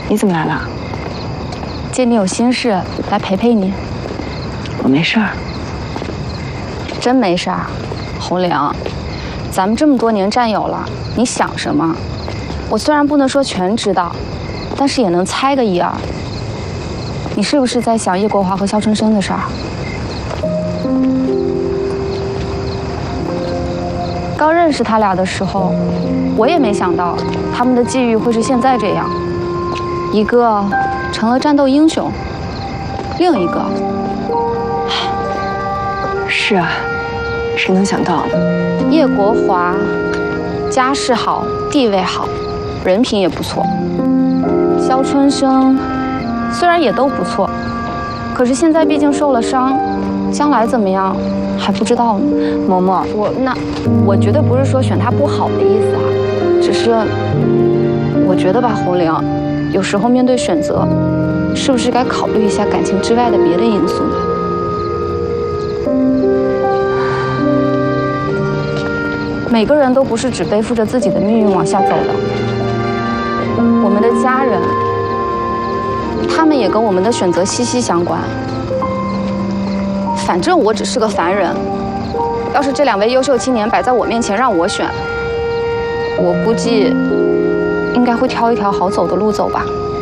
你怎么来了？ 见你有心事，来陪陪你。 我没事儿。 真没事儿，红玲，咱们这么多年战友了，你想什么？我虽然不能说全知道，但是也能猜个一二。你是不是在想叶国华和肖春生的事儿？刚认识他俩的时候，我也没想到他们的际遇会是现在这样，一个成了战斗英雄，另一个， 是啊，谁能想到呢？ 叶国华家世好，地位好，人品也不错。肖春生虽然也都不错，可是现在毕竟受了伤，将来怎么样还不知道呢。 嬷嬷， 我绝对不是说选他不好的意思啊，只是我觉得吧，红玲，有时候面对选择，是不是该考虑一下感情之外的别的因素呢？每个人都不是只背负着自己的命运往下走的，我们的家人，他们也跟我们的选择息息相关。反正我只是个凡人，要是这2位优秀青年摆在我面前让我选，我估计应该会挑一条好走的路走吧。